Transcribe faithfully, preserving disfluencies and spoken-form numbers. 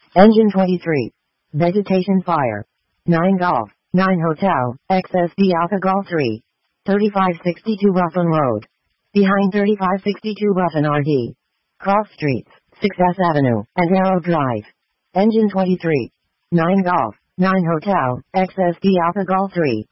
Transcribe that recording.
Engine twenty-three. Vegetation fire. nine Golf, nine Hotel, X S D Alpha Golf three. thirty-five sixty-two Ruffin Road. Behind thirty-five sixty-two Ruffin R D. Cross Streets, Success Avenue, and Arrow Drive. Engine twenty-three. nine Golf, nine Hotel, X S D Alpha Golf three.